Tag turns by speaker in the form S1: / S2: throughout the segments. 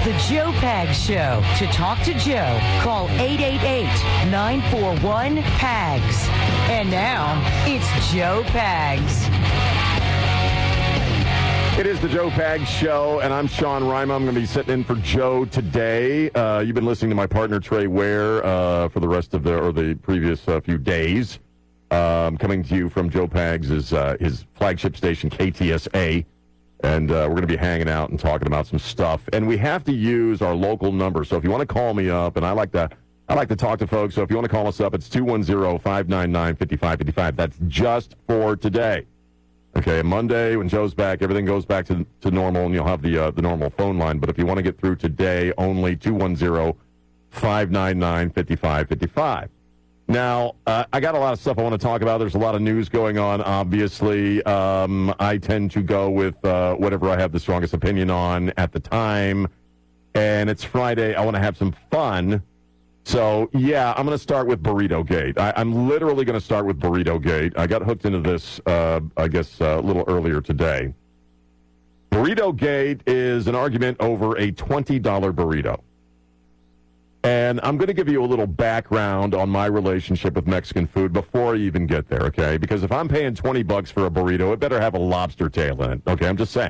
S1: The Joe Pags Show. To talk to Joe, call 888-941-PAGS. And now, it's Joe Pags.
S2: It is the Joe Pags Show, and I'm Sean Rima. I'm going to be sitting in for Joe today. You've been listening to my partner, Trey Ware, for the rest of the previous few days. Coming to you from Joe Pags' his flagship station, KTSA. And we're going to be hanging out and talking about some stuff. And we have to use our local number. So if you want to call me up, and I like to talk to folks. So if you want to call us up, it's 210-599-5555. That's just for today. Okay, Monday, when Joe's back, everything goes back to normal, and you'll have the normal phone line. But if you want to get through today, only 210-599-5555. Now, I got a lot of stuff I want to talk about. There's a lot of news going on, obviously. I tend to go with whatever I have the strongest opinion on at the time. And it's Friday. I want to have some fun. So, yeah, I'm going to start with Burrito Gate. I'm literally going to start with Burrito Gate. I got hooked into this, I guess, a little earlier today. Burrito Gate is an argument over a $20 burrito. And I'm going to give you a little background on my relationship with Mexican food before I even get there, okay? Because if I'm paying $20 for a burrito, it better have a lobster tail in it, okay? I'm just saying.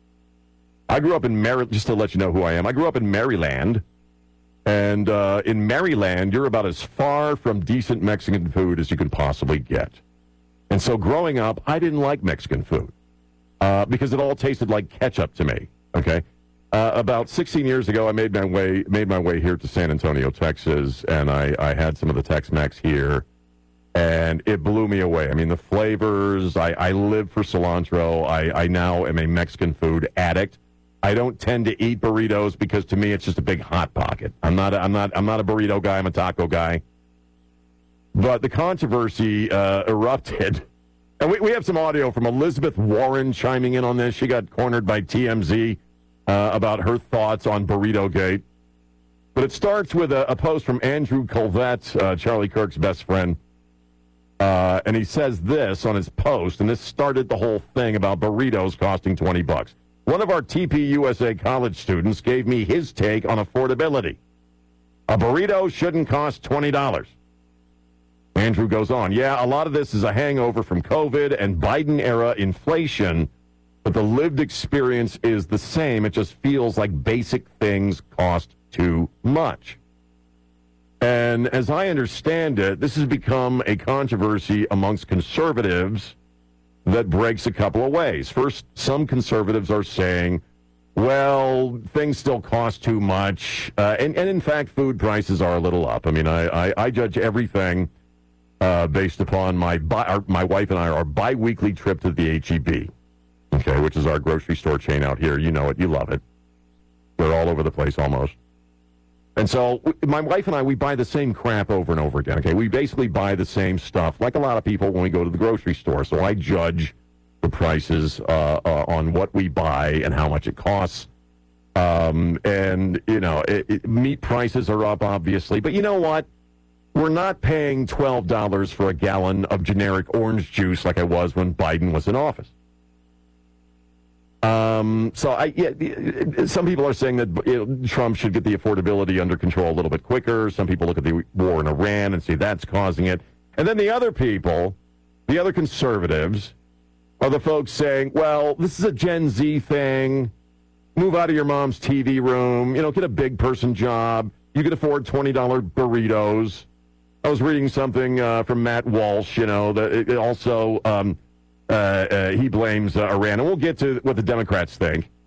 S2: I grew up in Maryland, just to let you know who I am. I grew up in Maryland. And in Maryland, you're about as far from decent Mexican food as you can possibly get. And so growing up, I didn't like Mexican food because it all tasted like ketchup to me, okay? About 16 years ago, I made my way here to San Antonio, Texas, and I had some of the Tex-Mex here, and it blew me away. I mean, the flavors, I live for cilantro. I now am a Mexican food addict. I don't tend to eat burritos because to me it's just a big hot pocket. I'm not a burrito guy. I'm a taco guy. But the controversy erupted, and we have some audio from Elizabeth Warren chiming in on this. She got cornered by TMZ about her thoughts on Burrito Gate. But it starts with a post from Andrew Colvette, Charlie Kirk's best friend, and he says this on his post, and this started the whole thing about burritos costing $20. One of our TPUSA college students gave me his take on affordability. A burrito shouldn't cost $20. Andrew goes on, yeah, a lot of this is a hangover from COVID and Biden-era inflation, but the lived experience is the same. It just feels like basic things cost too much. And as I understand it, this has become a controversy amongst conservatives that breaks a couple of ways. First, some conservatives are saying, well, things still cost too much. And in fact, food prices are a little up. I mean, I judge everything based upon my wife and I, our bi-weekly trip to the H-E-B, okay, which is our grocery store chain out here. You know it. You love it. They're all over the place almost. And so my wife and I, we buy the same crap over and over again, okay? We basically buy the same stuff, like a lot of people when we go to the grocery store. So I judge the prices on what we buy and how much it costs. And, you know, meat prices are up, obviously. But you know what? We're not paying $12 for a gallon of generic orange juice like I was when Biden was in office. Some people are saying that Trump should get the affordability under control a little bit quicker. Some people look at the war in Iran and say that's causing it. And then the other people, the other conservatives, are the folks saying, well, this is a Gen Z thing. Move out of your mom's TV room. You know, get a big person job. You can afford $20 burritos. I was reading something from Matt Walsh, you know, that it also... he blames Iran, and we'll get to what the Democrats think.